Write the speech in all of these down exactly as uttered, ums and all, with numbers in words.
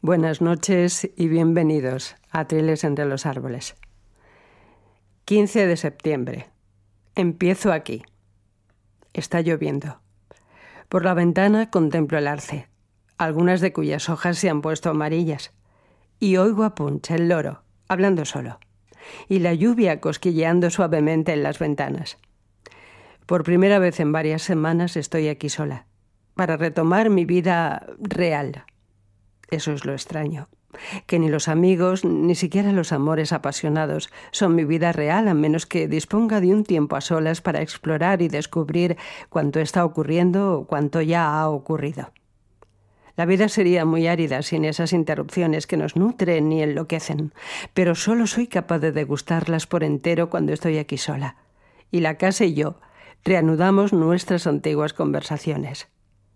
Buenas noches y bienvenidos a Triles entre los árboles. quince de septiembre. Empiezo aquí. Está lloviendo. Por la ventana contemplo el arce, algunas de cuyas hojas se han puesto amarillas, y oigo a Punch, el loro, hablando solo, y la lluvia cosquilleando suavemente en las ventanas. Por primera vez en varias semanas estoy aquí sola, para retomar mi vida real. Eso es lo extraño, que ni los amigos, ni siquiera los amores apasionados son mi vida real, a menos que disponga de un tiempo a solas para explorar y descubrir cuánto está ocurriendo o cuánto ya ha ocurrido. La vida sería muy árida sin esas interrupciones que nos nutren y enloquecen, pero solo soy capaz de degustarlas por entero cuando estoy aquí sola, y la casa y yo reanudamos nuestras antiguas conversaciones.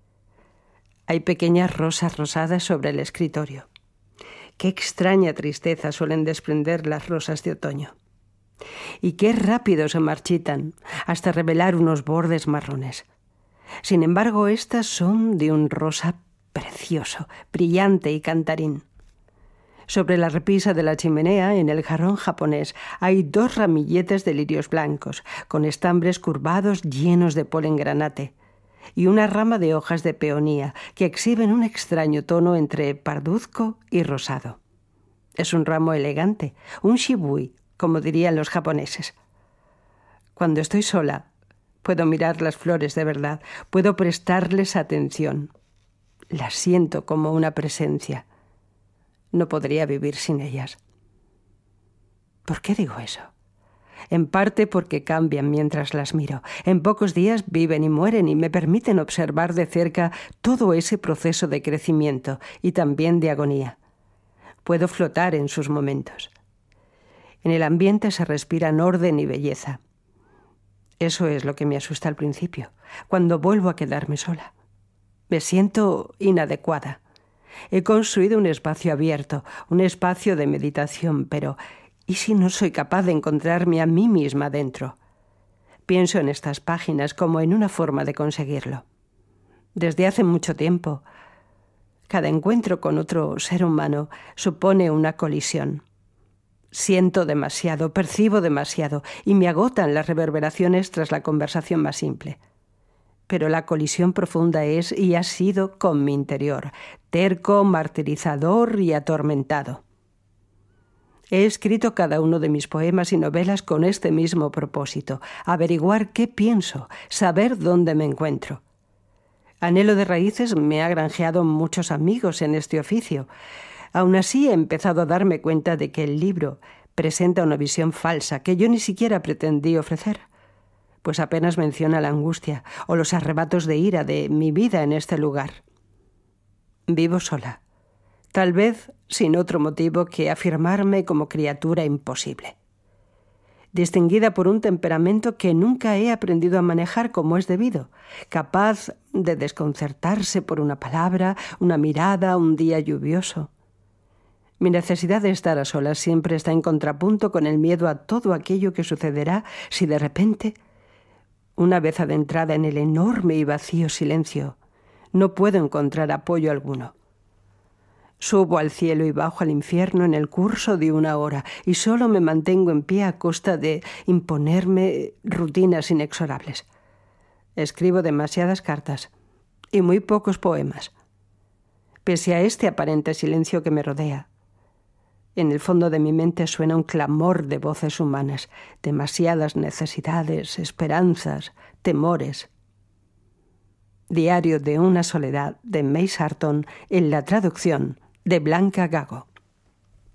Hay pequeñas rosas rosadas sobre el escritorio. Qué extraña tristeza suelen desprender las rosas de otoño. Y qué rápido se marchitan, hasta revelar unos bordes marrones. Sin embargo, estas son de un rosa precioso, brillante y cantarín. Sobre la repisa de la chimenea, en el jarrón japonés, hay dos ramilletes de lirios blancos, con estambres curvados llenos de polen granate, y una rama de hojas de peonía que exhiben un extraño tono entre parduzco y rosado. Es un ramo elegante, un shibui, como dirían los japoneses. Cuando estoy sola, puedo mirar las flores de verdad, puedo prestarles atención. Las siento como una presencia. No podría vivir sin ellas. ¿Por qué digo eso? En parte porque cambian mientras las miro. En pocos días viven y mueren y me permiten observar de cerca todo ese proceso de crecimiento y también de agonía. Puedo flotar en sus momentos. En el ambiente se respiran orden y belleza. Eso es lo que me asusta al principio, cuando vuelvo a quedarme sola. Me siento inadecuada. He construido un espacio abierto, un espacio de meditación, pero ¿y si no soy capaz de encontrarme a mí misma dentro? Pienso en estas páginas como en una forma de conseguirlo. Desde hace mucho tiempo, cada encuentro con otro ser humano supone una colisión. Siento demasiado, percibo demasiado, y me agotan las reverberaciones tras la conversación más simple. Pero la colisión profunda es y ha sido con mi interior, terco, martirizador y atormentado. He escrito cada uno de mis poemas y novelas con este mismo propósito, averiguar qué pienso, saber dónde me encuentro. Anhelo de Raíces me ha granjeado muchos amigos en este oficio. Aún así he empezado a darme cuenta de que el libro presenta una visión falsa que yo ni siquiera pretendí ofrecer, pues apenas menciona la angustia o los arrebatos de ira de mi vida en este lugar. Vivo sola. Tal vez sin otro motivo que afirmarme como criatura imposible. Distinguida por un temperamento que nunca he aprendido a manejar como es debido, capaz de desconcertarse por una palabra, una mirada, un día lluvioso. Mi necesidad de estar a solas siempre está en contrapunto con el miedo a todo aquello que sucederá si de repente, una vez adentrada en el enorme y vacío silencio, no puedo encontrar apoyo alguno. Subo al cielo y bajo al infierno en el curso de una hora y solo me mantengo en pie a costa de imponerme rutinas inexorables. Escribo demasiadas cartas y muy pocos poemas. Pese a este aparente silencio que me rodea, en el fondo de mi mente suena un clamor de voces humanas, demasiadas necesidades, esperanzas, temores. Diario de una soledad de May Sarton en la traducción de Blanca Gago.